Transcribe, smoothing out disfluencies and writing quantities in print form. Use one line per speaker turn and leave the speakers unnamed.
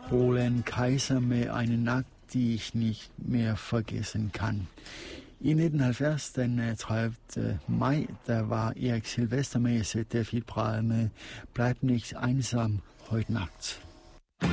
Roland Kaiser med eine Nacht, die ich nicht mehr vergessen kann. I 1970, den 30. maj, der var Erik Silvester med i ZDF-programmet Bleib nicht einsam heute Nacht.